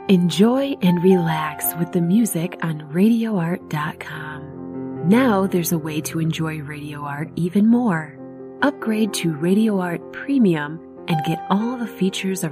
Enjoy and relax with the music on RadioArt.com. Now there's a way to enjoy Radio Art even more. Upgrade to Radio Art Premium and get all the features of